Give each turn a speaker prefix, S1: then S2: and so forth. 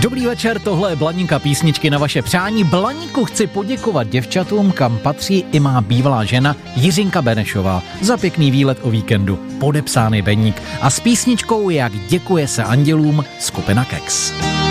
S1: Dobrý večer, tohle je Blaníka písničky na vaše přání. Blaníku chci poděkovat děvčatům, kam patří i má bývalá žena Jiřinka Benešová za pěkný výlet o víkendu. Podepsány Beník a s písničkou Jak děkuje se andělům skupina Keks.